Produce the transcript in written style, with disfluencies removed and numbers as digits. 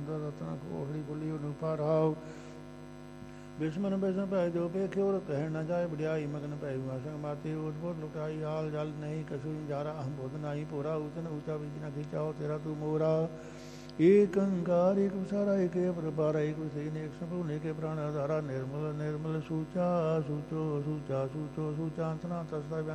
ਅੰਦਰ ਰਤਨ ਕੋਹੜੀ ਬੁਲੀ ਅਨੂਪਾ ਰਾਉ ਬਿਸਮਨ ਬਿਸਮ ਪੈ ਜੋ ਪੇਖੇ ਔਰ ਕਹਿਣ ਨਾ ਜਾਏ ਵਡਿਆਈ ਮਗਨ ਪੈ ਵਾਸੰਗ ਮਾਤੇ ਉਦਪੁਰ ਲੁਟਾਈ ਹਾਲ ਜਲ ਨਹੀਂ ਕਛੂ ਜਾਰਾ ਅਹਮ ਬੁੱਧ ਨਾਹੀ ਪੂਰਾ ਉਤਨ ਊਚਾ ਵਿੱਚ ਨਾ ਖਿਚਾਓ ਤੇਰਾ ਤੂੰ ਮੋਰਾ एक अंकार एक विसारा एक प्रभारा एक विषय एक संपूर्ण एक प्राण आधारा निर्मल निर्मल सूचा सूचो सूचा सूचो सूचांतना तस्ता